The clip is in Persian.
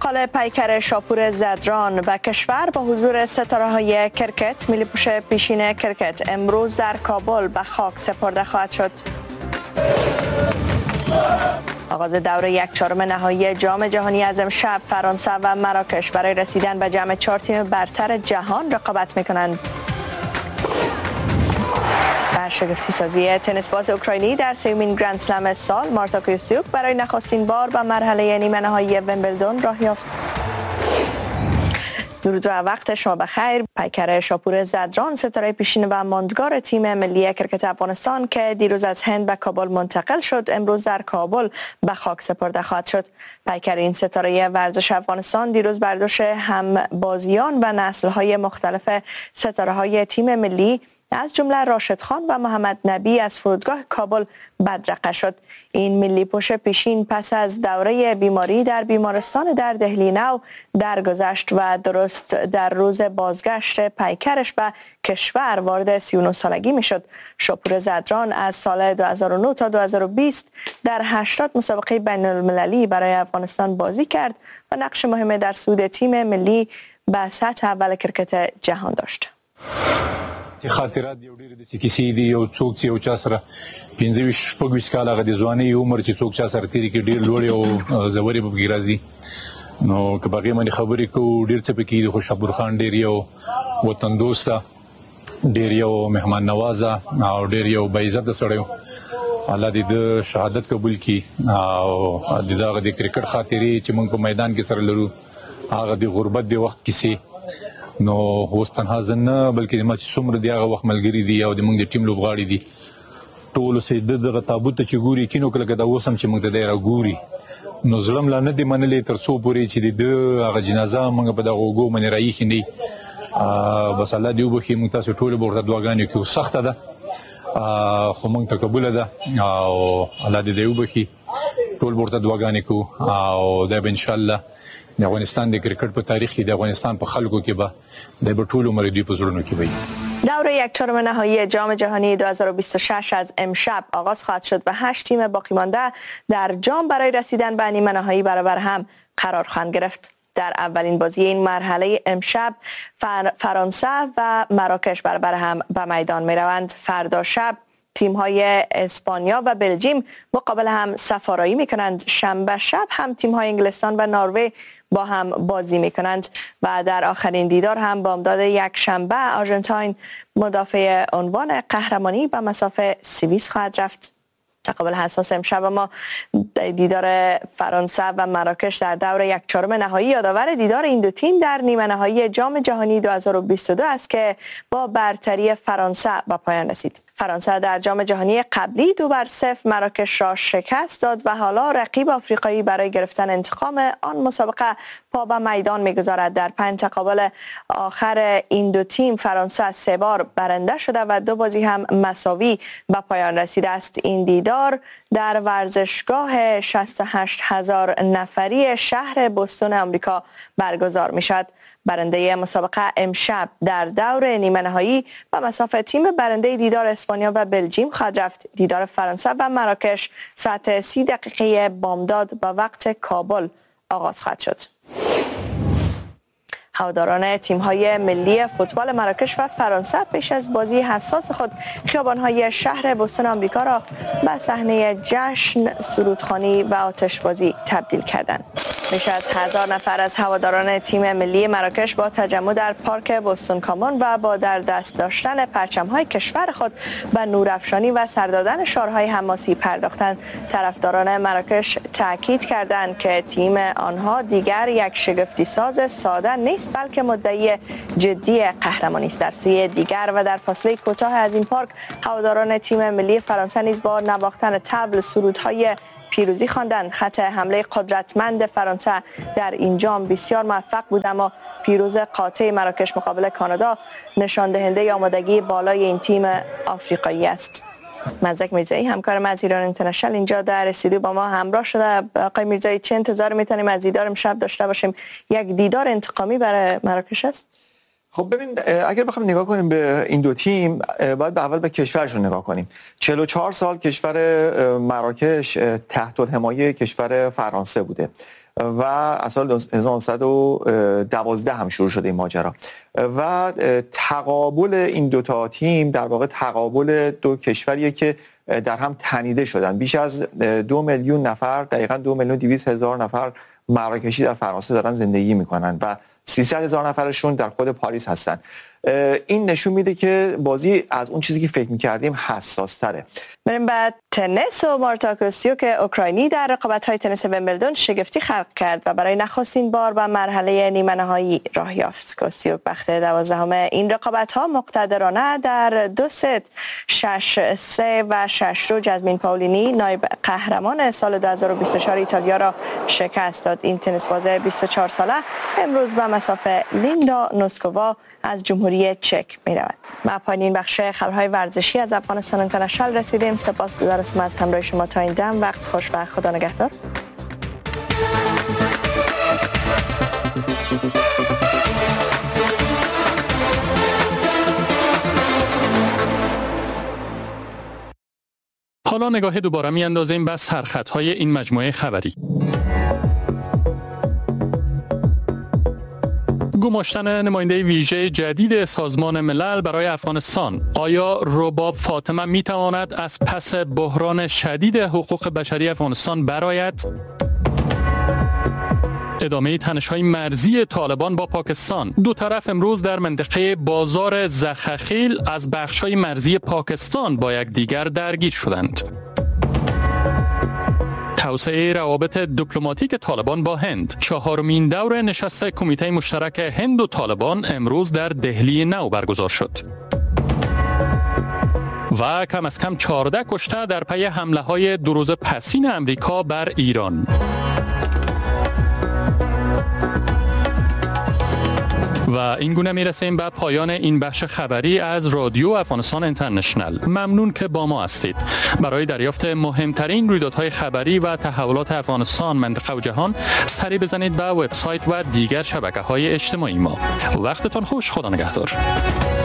انتقال پیکر شاپور زدران به کشور با حضور ستاره‌های کرکت، ملی پوش پیشین کرکت امروز در کابل به خاک سپرده خواهد شد. آغاز دوره 1/4 نهایی جام جهانی از امشب فرانسه و مراکش برای رسیدن به جمع 4 تیم برتر جهان رقابت می‌کنند. شگفتی سازی تنیس باز اوکراینی در سومین گرند اسلم سال مارتا کوستیوک برای نخستین بار به مرحله نیمه نهایی ویمبلدون راه یافت. درود و وقت شما بخیر. پیکر شاپور زدران ستاره پیشین و ماندگار تیم ملی کرکت افغانستان که دیروز از هند به کابل منتقل شد امروز در کابل به خاک سپرده خواهد شد. پیکر این ستاره ورزش افغانستان دیروز بر دوش هم بازیان و نسل‌های مختلف ستاره‌های تیم ملی از جمله راشد خان و محمد نبی از فرودگاه کابل بدرقه شد. این ملی پوش پیشین پس از دوره بیماری در بیمارستان در دهلی نو درگذشت و درست در روز بازگشت پیکرش به کشور وارد 39 سالگی می شد. شاپور زدران از سال 2009 تا 2020 در 80 مسابقه بین المللی برای افغانستان بازی کرد و نقش مهم در صعود تیم ملی به سطح اول کرکت جهان داشت. خاطرات یو ډېر د کیسې دي یو څوک چې یو چا سره 25 کال هغه د ځوانۍ عمر چې څوک چا سره تیری کې ډېر لوړ او زوري په کې راځي نو که باقي باندې خبرې کو ډېر څه پکې د شاپور خان ډېر یو وطن دوست ډېر یو مهمان نوازه او ډېر یو باعزت سره الله دې د شهادت قبول کړي او دغه د کرکټ خاطرې چې موږ په میدان کې سره لرو هغه د غربت د وخت کیسې نو اوس تنها زنه بلکې ما چې څومره دی هغه وخت ملګری دي او د موږ د ټیم لوبغاړي دي ټول سه د تابوت چې ګوري کینو کله کدا اوسم چې موږ ته دی را ګوري نو ظلم لا نه دی منلې تر څو پورې چې د هغه جنازه موږ په دغه وګو منې رايخې نه بس الله دې وبخي موږ تاسو ټول ورته دعاګانې کوو سخته ده خو موږ ته قبول ده او الله دې وبخي ټول ورته دعاګانې کوو او دا ان شاء الله د افغانستان د کرکټ په تاریخ کې د افغانستان په خلکو کې به د ټولو مردي په زړونو کې وي. دوره 1/4 نهایی جام جهانی 2026 از امشب آغاز خواهد شد و 8 تیم باقی مانده در جام برای رسیدن به نیمه نهایی برابر هم قرار خواهند گرفت. در اولین بازی این مرحله امشب فرانسه و مراکش برابر هم به میدان می روند. فردا شب تیم‌های اسپانیا و بلژیم مقابل هم سفارایی می‌کنند. شنبه شب هم تیم‌های انگلستان و نروژ با هم بازی می‌کنند و در آخرین دیدار هم با امداد یک شنبه آرژانتین مدافع عنوان قهرمانی به مسافه سوئیس خواهد رفت. تقابل حساس امشب ما دیدار فرانسه و مراکش در دور 1/4 نهایی یادآور دیدار این دو تیم در نیمه نهایی جام جهانی 2022 است که با برتری فرانسه به پایان رسید. فرانسه در جام جهانی قبلی 2-0 مراکش را شکست داد و حالا رقیب آفریقایی برای گرفتن انتقام آن مسابقه پا به میدان می‌گذارد. در 5 تقابل آخر این دو تیم فرانسه 3 بار برنده شده و 2 بازی هم مساوی به پایان رسیده است. این دیدار در ورزشگاه 68,000 نفری شهر بوستون آمریکا برگزار می‌شود. برنده مسابقه امشب در دور نیمه نهایی به مسافه تیم برنده دیدار اسپانیا و بلژیم خواهد رفت. دیدار فرانسه و مراکش ساعت 30 بامداد به وقت کابل آغاز خواهد شد. هواداران تیم‌های ملی فوتبال مراکش و فرانسه پیش از بازی حساس خود خیابان‌های شهر بوستون آمریکا را به صحنه جشن، سرودخوانی و آتشبازی تبدیل کردند. بیش از 1000 نفر از هواداران تیم ملی مراکش با تجمع در پارک بوستون کامون و با در دست داشتن پرچم‌های کشور خود به نورافشانی و سر دادن شعارهای حماسی پرداختند. طرفداران مراکش تاکید کردند که تیم آنها دیگر یک شگفتی ساز ساده نیست بلکه مدعی جدی قهرمانی است. در سوی دیگر و در فاصله کوتاه از این پارک هواداران تیم ملی فرانسه نیز با نواختن طبل سرودهای پیروزی خواندند. خط حمله قدرتمند فرانسه در این جام بسیار موفق بود اما پیروز قاطع مراکش مقابل کانادا نشان دهنده آمادگی بالای این تیم آفریقایی است. مزدک میرزایی همکار ما از ایران اینترنشنال اینجا در استودیو با ما همراه شده. آقای میرزایی چه انتظار میتونیم از دیدار امشب داشته باشیم؟ یک دیدار انتقامی برای مراکش است؟ خب ببین اگر بخوایم نگاه کنیم به این دو تیم باید اول به کشورشون نگاه کنیم. 44 سال کشور مراکش تحت الحمایه کشور فرانسه بوده و از سال 1912 هم شروع شده این ماجرا و تقابل این دو تا تیم در واقع تقابل دو کشوریه که در هم تنیده شدن. بیش از 2 میلیون نفر، دقیقاً 2,200,000 نفر مراکشی در فرانسه دارن زندگی میکنن و 300,000 نفرشون در خود پاریس هستن. این نشون میده که بازی از اون چیزی که فکر میکردیم حساس تره. بریم بعد تنیس و مارتا کوستیوک اوکراینی در رقابت‌های تنیس ویمبلدون شگفتی خلق کرد و برای نخستین بار به مرحله نیمه نهایی راه یافت. کوستیوک بخت 12 این رقابت‌ها مقتدرانه در 2 ست 6-3 و 6-2 جزمین پاولینی نایب قهرمان سال 2024 ایتالیا را شکست داد. این تنیس باز 24 ساله امروز به مسافه لیندا نوسکووا از جمهوری چک می‌رود. ما پایین این بخش خبرهای ورزشی از افغانستان اینترنشنال رسیدیم. سپاسگزارم از همراهی شما تا این دم. وقت خوش و خدا نگهدار. حالا نگاه دوباره می‌اندازیم به سرخطهای این مجموعه خبری. گماشتن نماینده ویژه جدید سازمان ملل برای افغانستان. آیا رباب فاطمه می تواند از پس بحران شدید حقوق بشری افغانستان برآید؟ ادامه تنش‌های مرزی طالبان با پاکستان. دو طرف امروز در منطقه بازار زخخیل از بخش‌های مرزی پاکستان با یکدیگر درگیر شدند. توسعه روابط دیپلماتیک طالبان با هند. 4مین دور نشست کمیته مشترک هند و طالبان امروز در دهلی نو برگزار شد. و کم از کم 14 کشته در پی حمله‌های 2 روز پسین امریکا بر ایران. و این گونه میرسیم به پایان این بخش خبری از رادیو افغانستان اینترنشنال. ممنون که با ما هستید. برای دریافت مهمترین رویدادهای خبری و تحولات افغانستان، منطقه و جهان سری بزنید به وبسایت و دیگر شبکه‌های اجتماعی ما. وقتتان خوش. خدا نگهدار.